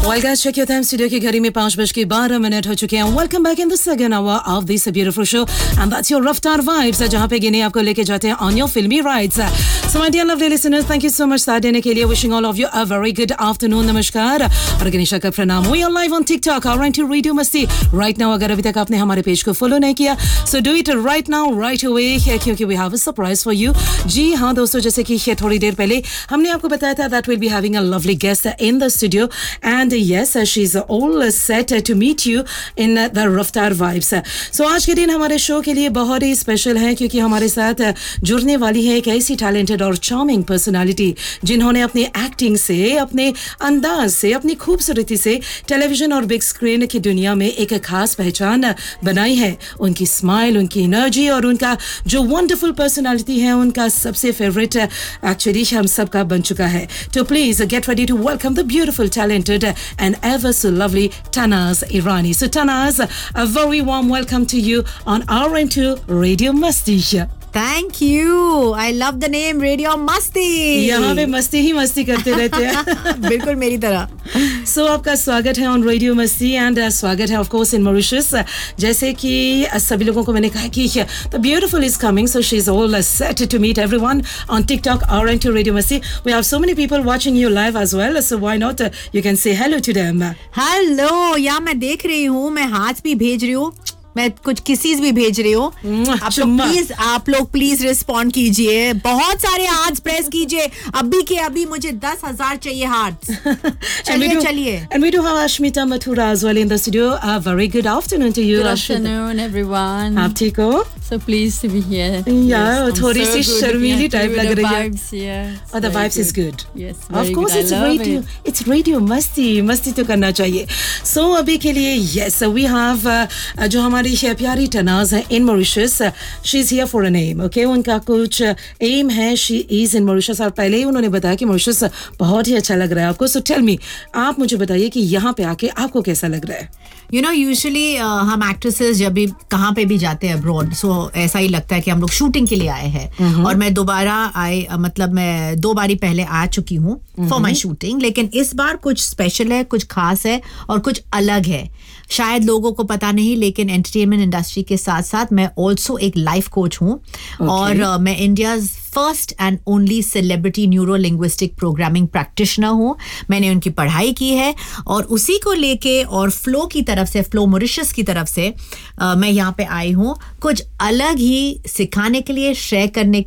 Well, guys, check your time. Studio की घड़ी में 5:12 हो चुके हैं. Welcome back in the second hour of this beautiful show, and that's your Raftar Vibes, जहाँ पे गिने आपको लेके जाते हैं on your filmy rides. So, my dear lovely listeners, thank you so much साथ देने के लिए. Wishing all of you a very good afternoon. नमस्कार और गणेशा का प्रणाम. We are live on TikTok, R&T Radio Masti. Right now, अगर अभी तक आपने हमारे पेज को फॉलो नहीं किया, so do it right now, right away, क्योंकि we have a surprise for you. जी हाँ दोस्तों, जैसे कि थोड़ी देर पहले हमने आपको बताया था that we'll be having a lovely guest in the studio, and yes, she's all set to meet you in the Raftar Vibes. So आज के दिन हमारे शो के लिए बहुत ही स्पेशल है क्योंकि हमारे साथ जुड़ने वाली है एक ऐसी टैलेंटेड और चार्मिंग पर्सनालिटी जिन्होंने अपनी एक्टिंग से, अपने अंदाज से, अपनी खूबसूरती से टेलीविजन और बिग स्क्रीन की दुनिया में एक खास पहचान बनाई है. उनकी स्माइल, उनकी एनर्जी और उनका जो वंडरफुल पर्सनालिटी है, उनका सबसे फेवरेट एक्चुअली हम सबका बन चुका है. तो please get ready to welcome the beautiful, talented and ever so lovely Tanaz Irani. So Tanaz, a very warm welcome to you on R&T Radio Masti. Thank you. I love the name Radio Masti. यहाँ पे मस्ती ही मस्ती करते रहते हैं. बिल्कुल मेरी तरह. So आपका स्वागत है on Radio Masti and स्वागत है of course in Mauritius. जैसे कि सभी लोगों को मैंने कहा कि the beautiful is coming, so she's all set to meet everyone on TikTok, R&T Radio Masti. We have so many people watching you live as well, so why not you can say hello to them. Hello. या मैं देख रही हूँ, मैं हाथ भी भेज रही हूँ, मैं कुछ किसीज भी भेज रही हूँ. आप लोग प्लीज रिस्पॉन्ड कीजिए, बहुत सारे हार्ट्स प्रेस कीजिए. अभी के अभी मुझे 10,000 चाहिए हार्ट्स. चलिए. And we do have Ashmita Mathura as well in the studio. A very good afternoon to you. Good afternoon everyone. आप ठीक हो? So pleased to be here. Yeah, थोड़ी सी शर्मीली टाइप लग रही है. Vibes, yeah. Oh, the vibes is good. Yes, of course good. it's radio. It's radio मस्ती तो करना चाहिए. So अभी के लिए yes, we have जो हमारी प्यारी तनाज़ है in Mauritius. She's here for an aim. Okay, उनका कुछ aim है. She is in Mauritius और पहले ही उन्होंने बताया कि Mauritius बहुत ही अच्छा लग रहा है आपको. So tell me, आप मुझे बताइए कि यहाँ पे आके आपको कैसा लग रहा है? You know, usually हम एक्ट्रेसेस जब भी कहाँ पे भी जाते हैं अब्रॉड, सो ऐसा ही लगता है कि हम लोग शूटिंग के लिए आए हैं. और मैं दोबारा मतलब मैं 2 बारी पहले आ चुकी हूँ फॉर माई शूटिंग, लेकिन इस बार कुछ स्पेशल है, कुछ खास है और कुछ अलग है. शायद लोगों को पता नहीं, लेकिन एंटरटेनमेंट इंडस्ट्री के साथ साथ मैं ऑल्सो एक लाइफ कोच हूँ. और मैं India's first and only celebrity neuro linguistic programming practitioner हूँ. मैंने उनकी पढ़ाई की है और उसी को लेके और फ्लो की तरफ से, फ्लो मॉरिशस की तरफ से मैं यहाँ पे आई हूँ कुछ अलग ही सिखाने के लिए, शेयर करने